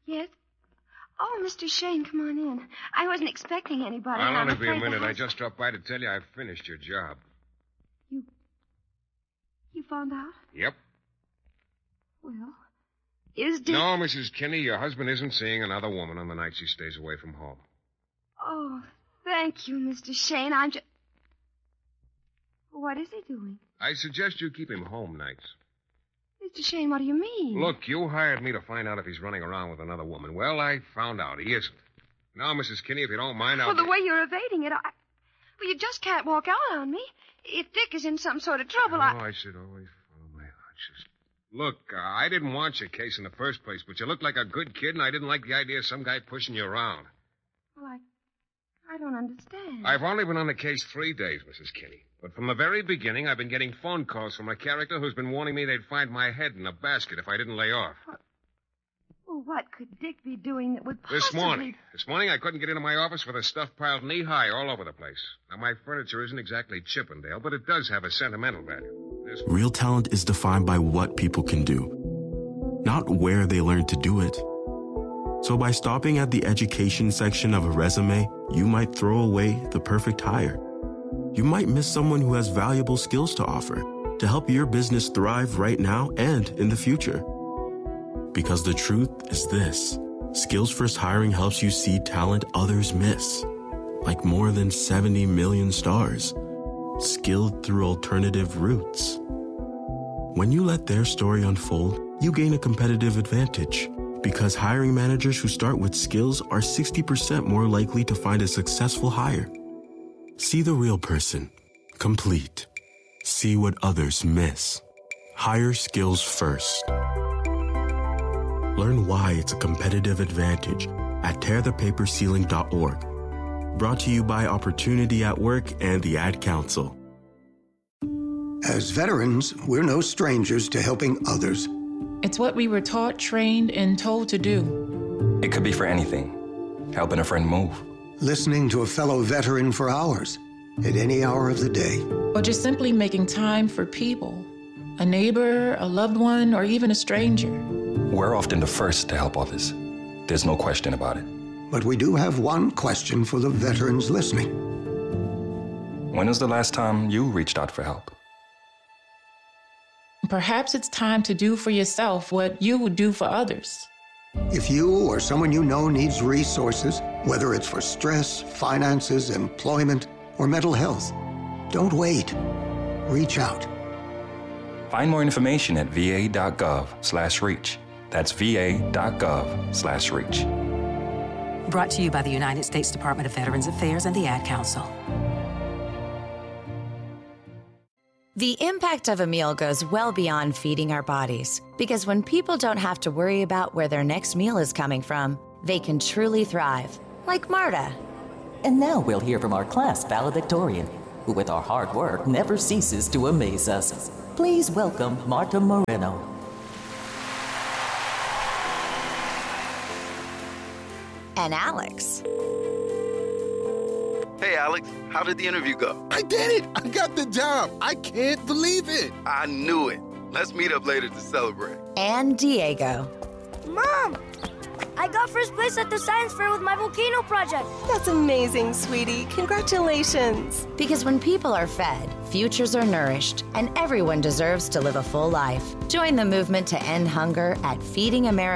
Yes? Oh, Mr. Shane, come on in. I wasn't expecting anybody. I'll only I'm be a afraid the minute. I house- just dropped by to tell you I've finished your job. You found out? Yep. Well, is Dick... No, Mrs. Kinney, your husband isn't seeing another woman on the nights he stays away from home. Oh, thank you, Mr. Shane. I'm just... What is he doing? I suggest you keep him home nights. Mr. Shane, what do you mean? Look, you hired me to find out if he's running around with another woman. Well, I found out he isn't. Now, Mrs. Kinney, if you don't mind, I'll... Well, the way you're evading it, Well, you just can't walk out on me. If Dick is in some sort of trouble, I should always follow my hunches. Look, I didn't want your case in the first place, but you looked like a good kid, and I didn't like the idea of some guy pushing you around. Well, I don't understand. I've only been on the case 3 days, Mrs. Kinney. But from the very beginning, I've been getting phone calls from a character who's been warning me they'd find my head in a basket if I didn't lay off. Well, what could Dick be doing that would possibly... This morning, I couldn't get into my office with the stuff piled knee-high all over the place. Now, my furniture isn't exactly Chippendale, but it does have a sentimental value. Real talent is defined by what people can do, not where they learn to do it. So by stopping at the education section of a resume, you might throw away the perfect hire. You might miss someone who has valuable skills to offer to help your business thrive right now and in the future. Because the truth is this: Skills First Hiring helps you see talent others miss, like more than 70 million stars, skilled through alternative routes. When you let their story unfold, you gain a competitive advantage, because hiring managers who start with skills are 60% more likely to find a successful hire. See the real person, complete. See what others miss. Hire skills first. Learn why it's a competitive advantage at tearthepaperceiling.org. Brought to you by Opportunity at Work and the Ad Council. As veterans, we're no strangers to helping others. It's what we were taught, trained, and told to do. It could be for anything. Helping a friend move. Listening to a fellow veteran for hours, at any hour of the day. Or just simply making time for people. A neighbor, a loved one, or even a stranger. We're often the first to help others. There's no question about it. But we do have one question for the veterans listening. When was the last time you reached out for help? Perhaps it's time to do for yourself what you would do for others. If you or someone you know needs resources, whether it's for stress, finances, employment, or mental health, don't wait. Reach out. Find more information at va.gov/reach. That's va.gov/reach. Brought to you by the United States Department of Veterans Affairs and the Ad Council. The impact of a meal goes well beyond feeding our bodies, because when people don't have to worry about where their next meal is coming from, they can truly thrive, like Marta. And now we'll hear from our class valedictorian, who with our hard work never ceases to amaze us. Please welcome Marta Moreno. And Alex. Hey, Alex, how did the interview go? I did it! I got the job! I can't believe it! I knew it. Let's meet up later to celebrate. And Diego. Mom! I got first place at the science fair with my volcano project. That's amazing, sweetie. Congratulations. Because when people are fed, futures are nourished, and everyone deserves to live a full life. Join the movement to end hunger at feedingamerica.org.